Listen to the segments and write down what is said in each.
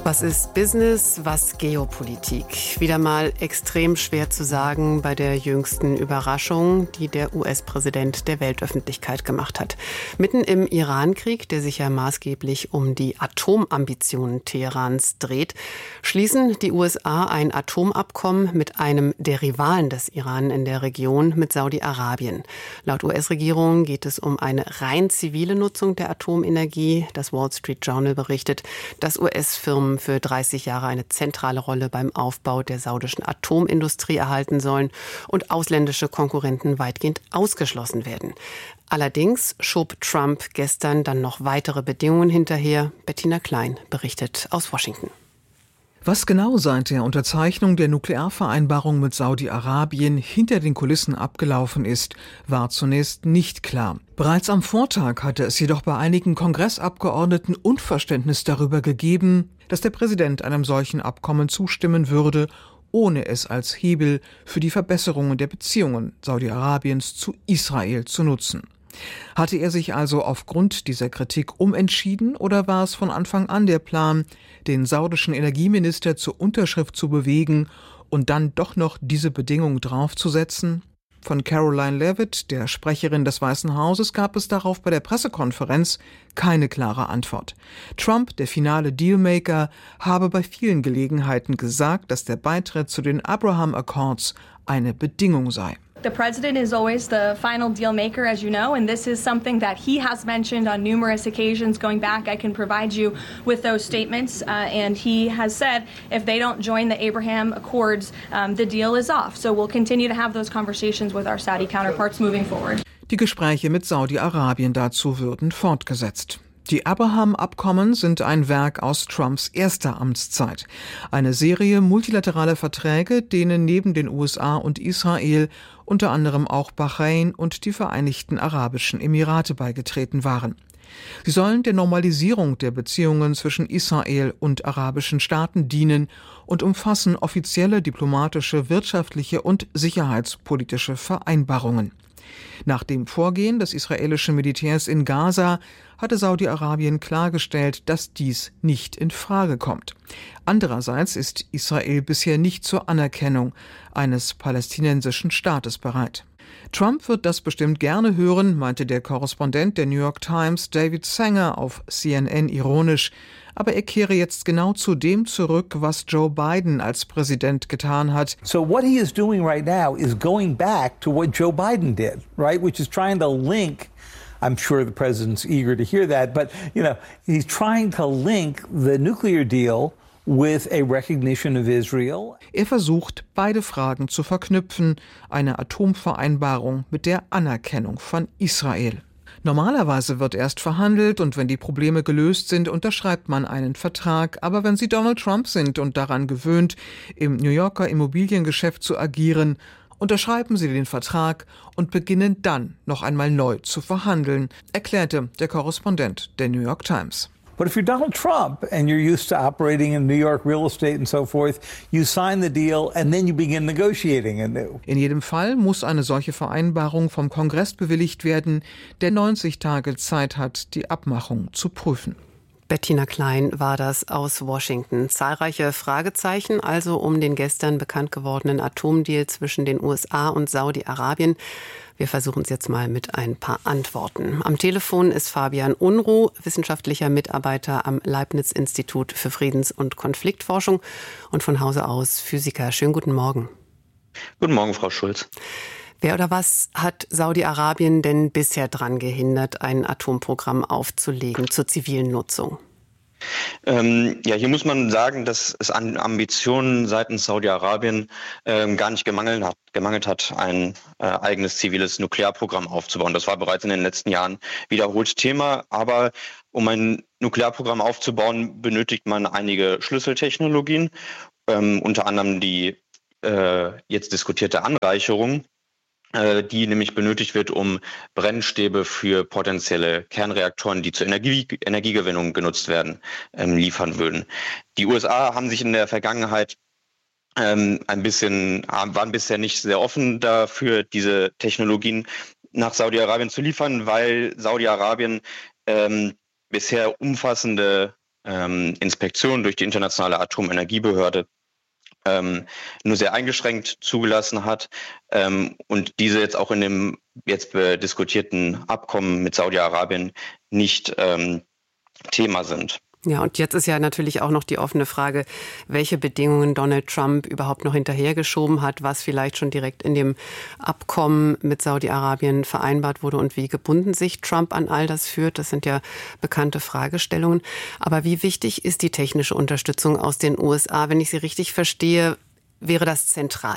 Was ist Business, was Geopolitik? Wieder mal extrem schwer zu sagen bei der jüngsten Überraschung, die der US-Präsident der Weltöffentlichkeit gemacht hat. Mitten im Iran-Krieg, der sich ja maßgeblich um die Atomambitionen Teherans dreht, schließen die USA ein Atomabkommen mit einem der Rivalen des Iran in der Region, mit Saudi-Arabien. Laut US-Regierung geht es um eine rein zivile Nutzung der Atomenergie. Das Wall Street Journal berichtet, dass US-Firmen für 30 Jahre eine zentrale Rolle beim Aufbau der saudischen Atomindustrie erhalten sollen und ausländische Konkurrenten weitgehend ausgeschlossen werden. Allerdings schob Trump gestern dann noch weitere Bedingungen hinterher. Bettina Klein berichtet aus Washington. Was genau seit der Unterzeichnung der Nuklearvereinbarung mit Saudi-Arabien hinter den Kulissen abgelaufen ist, war zunächst nicht klar. Bereits am Vortag hatte es jedoch bei einigen Kongressabgeordneten Unverständnis darüber gegeben, dass der Präsident einem solchen Abkommen zustimmen würde, ohne es als Hebel für die Verbesserungen der Beziehungen Saudi-Arabiens zu Israel zu nutzen. Hatte er sich also aufgrund dieser Kritik umentschieden oder war es von Anfang an der Plan, den saudischen Energieminister zur Unterschrift zu bewegen und dann doch noch diese Bedingung draufzusetzen? Von Caroline Leavitt, der Sprecherin des Weißen Hauses, gab es darauf bei der Pressekonferenz keine klare Antwort. Trump, der finale Dealmaker, habe bei vielen Gelegenheiten gesagt, dass der Beitritt zu den Abraham Accords eine Bedingung sei. The president is always the final deal maker, as you know, and this is something that he has mentioned on numerous occasions going back. I can provide you with those statements, and he has said if they don't join the Abraham Accords, the deal is off. So we'll continue to have those conversations with our Saudi counterparts moving forward. Die Gespräche mit Saudi-Arabien dazu würden fortgesetzt. Die Abraham-Abkommen sind ein Werk aus Trumps erster Amtszeit. Eine Serie multilateraler Verträge, denen neben den USA und Israel unter anderem auch Bahrain und die Vereinigten Arabischen Emirate beigetreten waren. Sie sollen der Normalisierung der Beziehungen zwischen Israel und arabischen Staaten dienen und umfassen offizielle diplomatische, wirtschaftliche und sicherheitspolitische Vereinbarungen. Nach dem Vorgehen des israelischen Militärs in Gaza hatte Saudi-Arabien klargestellt, dass dies nicht in Frage kommt. Andererseits ist Israel bisher nicht zur Anerkennung eines palästinensischen Staates bereit. Trump wird das bestimmt gerne hören, meinte der Korrespondent der New York Times David Sanger auf CNN ironisch. Aber er kehre jetzt genau zu dem zurück, was Joe Biden als Präsident getan hat. So what he is doing right now is going back to what Joe Biden did, right? Which is trying to link, I'm sure the president's eager to hear that, but he's trying to link the nuclear deal with a recognition of Israel. Er versucht, beide Fragen zu verknüpfen, eine Atomvereinbarung mit der Anerkennung von Israel. Normalerweise wird erst verhandelt und wenn die Probleme gelöst sind, unterschreibt man einen Vertrag. Aber wenn Sie Donald Trump sind und daran gewöhnt, im New Yorker Immobiliengeschäft zu agieren, unterschreiben Sie den Vertrag und beginnen dann noch einmal neu zu verhandeln, erklärte der Korrespondent der New York Times. But if you're Donald Trump and you're used to operating in New York real estate and so forth, you sign the deal and then you begin negotiating anew. In jedem Fall muss eine solche Vereinbarung vom Kongress bewilligt werden, der 90 Tage Zeit hat, die Abmachung zu prüfen. Bettina Klein war das aus Washington. Zahlreiche Fragezeichen also um den gestern bekannt gewordenen Atomdeal zwischen den USA und Saudi-Arabien. Wir versuchen es jetzt mal mit ein paar Antworten. Am Telefon ist Fabian Unruh, wissenschaftlicher Mitarbeiter am Leibniz-Institut für Friedens- und Konfliktforschung und von Hause aus Physiker. Schönen guten Morgen. Guten Morgen, Frau Schulz. Wer oder was hat Saudi-Arabien denn bisher daran gehindert, ein Atomprogramm aufzulegen zur zivilen Nutzung? Hier muss man sagen, dass es an Ambitionen seitens Saudi-Arabien gar nicht gemangelt hat, ein eigenes ziviles Nuklearprogramm aufzubauen. Das war bereits in den letzten Jahren wiederholt Thema. Aber um ein Nuklearprogramm aufzubauen, benötigt man einige Schlüsseltechnologien, unter anderem die jetzt diskutierte Anreicherung, die nämlich benötigt wird, um Brennstäbe für potenzielle Kernreaktoren, die zur Energiegewinnung genutzt werden, liefern würden. Die USA haben sich in der Vergangenheit waren bisher nicht sehr offen dafür, diese Technologien nach Saudi-Arabien zu liefern, weil Saudi-Arabien bisher umfassende Inspektion durch die Internationale Atomenergiebehörde nur sehr eingeschränkt zugelassen hat und diese jetzt auch in dem jetzt diskutierten Abkommen mit Saudi-Arabien nicht Thema sind. Ja, und jetzt ist ja natürlich auch noch die offene Frage, welche Bedingungen Donald Trump überhaupt noch hinterhergeschoben hat, was vielleicht schon direkt in dem Abkommen mit Saudi-Arabien vereinbart wurde und wie gebunden sich Trump an all das führt. Das sind ja bekannte Fragestellungen. Aber wie wichtig ist die technische Unterstützung aus den USA? Wenn ich Sie richtig verstehe, wäre das zentral?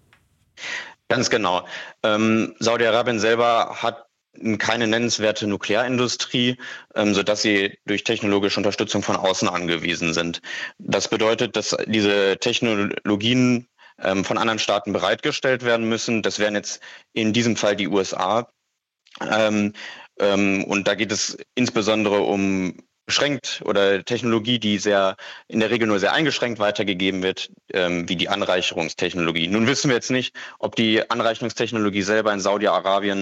Ganz genau. Saudi-Arabien selber hat keine nennenswerte Nuklearindustrie, sodass sie durch technologische Unterstützung von außen angewiesen sind. Das bedeutet, dass diese Technologien von anderen Staaten bereitgestellt werden müssen. Das wären jetzt in diesem Fall die USA. Und da geht es insbesondere um beschränkt oder Technologie, die in der Regel nur sehr eingeschränkt weitergegeben wird, wie die Anreicherungstechnologie. Nun wissen wir jetzt nicht, ob die Anreicherungstechnologie selber in Saudi-Arabien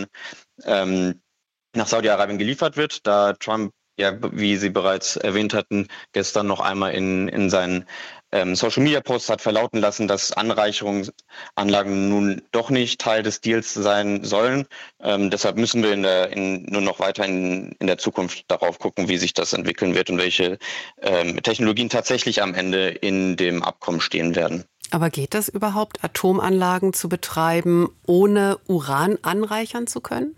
nach Saudi-Arabien geliefert wird, da Trump, ja, wie Sie bereits erwähnt hatten, gestern noch einmal in seinen Social-Media-Posts hat verlauten lassen, dass Anreicherungsanlagen nun doch nicht Teil des Deals sein sollen. Deshalb müssen wir nur noch weiter in der Zukunft darauf gucken, wie sich das entwickeln wird und welche Technologien tatsächlich am Ende in dem Abkommen stehen werden. Aber geht das überhaupt, Atomanlagen zu betreiben, ohne Uran anreichern zu können?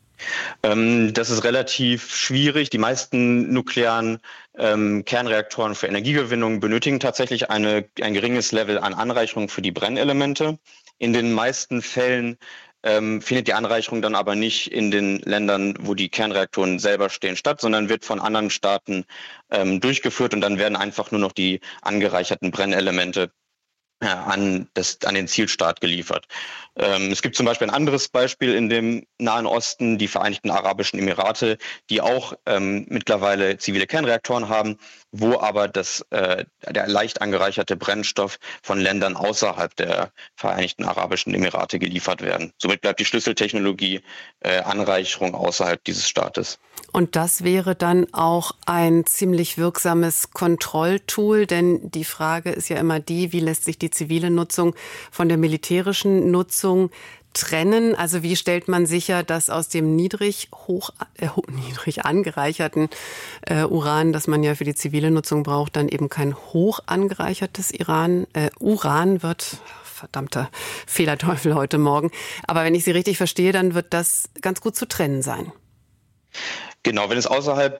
Das ist relativ schwierig. Die meisten nuklearen Kernreaktoren für Energiegewinnung benötigen tatsächlich ein geringes Level an Anreicherung für die Brennelemente. In den meisten Fällen findet die Anreicherung dann aber nicht in den Ländern, wo die Kernreaktoren selber stehen, statt, sondern wird von anderen Staaten durchgeführt und dann werden einfach nur noch die angereicherten Brennelemente an den Zielstaat geliefert. Es gibt zum Beispiel ein anderes Beispiel in dem Nahen Osten, die Vereinigten Arabischen Emirate, die auch mittlerweile zivile Kernreaktoren haben, wo aber der leicht angereicherte Brennstoff von Ländern außerhalb der Vereinigten Arabischen Emirate geliefert werden. Somit bleibt die Schlüsseltechnologie Anreicherung außerhalb dieses Staates. Und das wäre dann auch ein ziemlich wirksames Kontrolltool, denn die Frage ist ja immer die, wie lässt sich die zivile Nutzung von der militärischen Nutzung trennen? Also wie stellt man sicher, dass aus dem niedrig angereicherten Uran, das man ja für die zivile Nutzung braucht, dann eben kein hoch angereichertes Uran wird? Verdammter Fehlerteufel heute Morgen. Aber wenn ich Sie richtig verstehe, dann wird das ganz gut zu trennen sein. Genau, wenn es außerhalb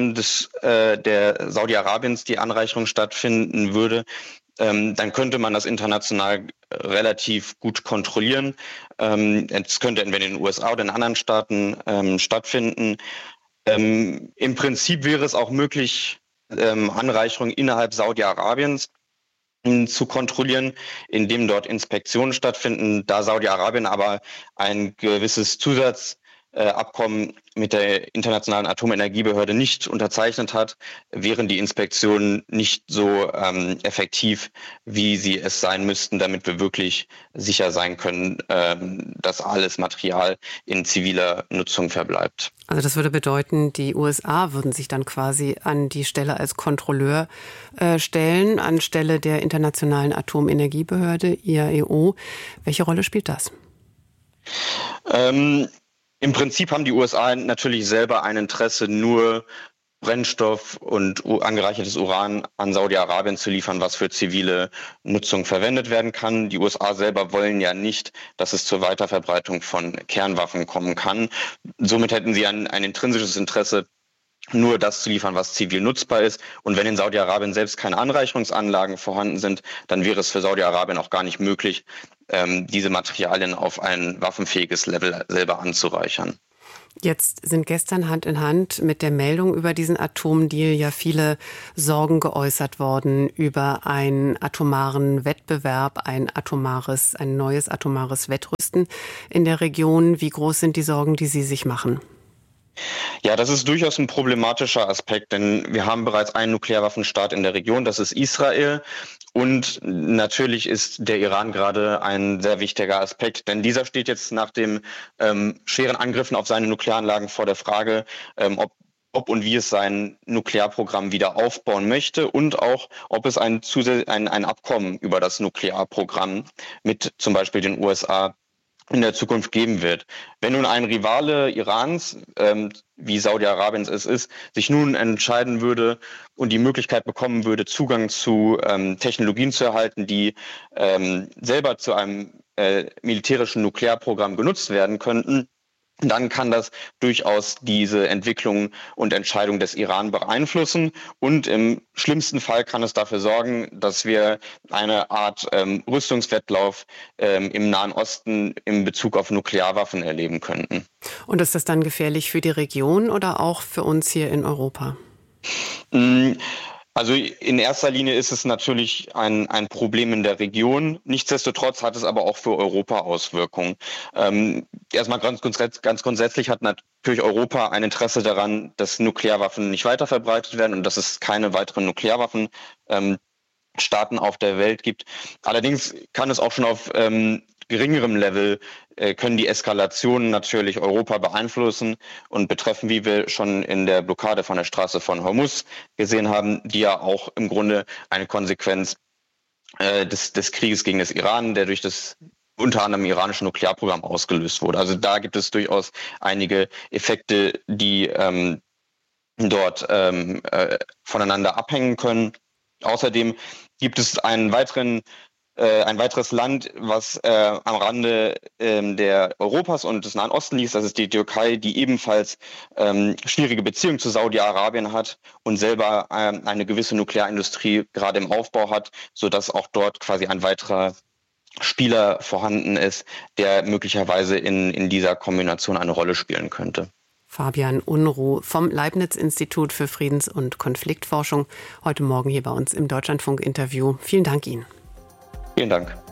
der Saudi-Arabiens die Anreicherung stattfinden würde, dann könnte man das international relativ gut kontrollieren. Es könnte entweder in den USA oder in anderen Staaten stattfinden. Im Prinzip wäre es auch möglich, Anreicherung innerhalb Saudi-Arabiens zu kontrollieren, indem dort Inspektionen stattfinden. Da Saudi-Arabien aber ein gewisses Zusatzabkommen mit der Internationalen Atomenergiebehörde nicht unterzeichnet hat, wären die Inspektionen nicht so effektiv, wie sie es sein müssten, damit wir wirklich sicher sein können, dass alles Material in ziviler Nutzung verbleibt. Also das würde bedeuten, die USA würden sich dann quasi an die Stelle als Kontrolleur stellen, anstelle der Internationalen Atomenergiebehörde, IAEO. Welche Rolle spielt das? Im Prinzip haben die USA natürlich selber ein Interesse, nur Brennstoff und angereichertes Uran an Saudi-Arabien zu liefern, was für zivile Nutzung verwendet werden kann. Die USA selber wollen ja nicht, dass es zur Weiterverbreitung von Kernwaffen kommen kann. Somit hätten sie ein intrinsisches Interesse, nur das zu liefern, was zivil nutzbar ist. Und wenn in Saudi-Arabien selbst keine Anreicherungsanlagen vorhanden sind, dann wäre es für Saudi-Arabien auch gar nicht möglich, diese Materialien auf ein waffenfähiges Level selber anzureichern. Jetzt sind gestern Hand in Hand mit der Meldung über diesen Atomdeal ja viele Sorgen geäußert worden über einen atomaren Wettbewerb, ein neues atomares Wettrüsten in der Region. Wie groß sind die Sorgen, die Sie sich machen? Ja, das ist durchaus ein problematischer Aspekt, denn wir haben bereits einen Nuklearwaffenstaat in der Region, das ist Israel. Und natürlich ist der Iran gerade ein sehr wichtiger Aspekt, denn dieser steht jetzt nach den schweren Angriffen auf seine Nuklearanlagen vor der Frage, ob ob und wie es sein Nuklearprogramm wieder aufbauen möchte und auch, ob es ein Abkommen über das Nuklearprogramm mit zum Beispiel den USA in der Zukunft geben wird. Wenn nun ein Rivale Irans, wie Saudi-Arabien es ist, sich nun entscheiden würde und die Möglichkeit bekommen würde, Zugang zu Technologien zu erhalten, die selber zu einem militärischen Nuklearprogramm genutzt werden könnten, dann kann das durchaus diese Entwicklung und Entscheidung des Iran beeinflussen. Und im schlimmsten Fall kann es dafür sorgen, dass wir eine Art Rüstungswettlauf im Nahen Osten in Bezug auf Nuklearwaffen erleben könnten. Und ist das dann gefährlich für die Region oder auch für uns hier in Europa? Also in erster Linie ist es natürlich ein Problem in der Region. Nichtsdestotrotz hat es aber auch für Europa Auswirkungen. Erstmal ganz grundsätzlich hat natürlich Europa ein Interesse daran, dass Nuklearwaffen nicht weiter verbreitet werden und dass es keine weiteren Nuklearwaffenstaaten auf der Welt gibt. Allerdings kann es auch schon auf geringerem Level können die Eskalationen natürlich Europa beeinflussen und betreffen, wie wir schon in der Blockade von der Straße von Hormuz gesehen haben, die ja auch im Grunde eine Konsequenz des Krieges gegen das Iran, der durch das unter anderem iranische Nuklearprogramm ausgelöst wurde. Also da gibt es durchaus einige Effekte, die dort voneinander abhängen können. Außerdem gibt es ein weiteres Land, was am Rande der Europas und des Nahen Osten liegt, das ist die Türkei, die ebenfalls schwierige Beziehungen zu Saudi-Arabien hat und selber eine gewisse Nuklearindustrie gerade im Aufbau hat, sodass auch dort quasi ein weiterer Spieler vorhanden ist, der möglicherweise in dieser Kombination eine Rolle spielen könnte. Fabian Unruh vom Leibniz-Institut für Friedens- und Konfliktforschung, heute Morgen hier bei uns im Deutschlandfunk-Interview. Vielen Dank Ihnen. Vielen Dank.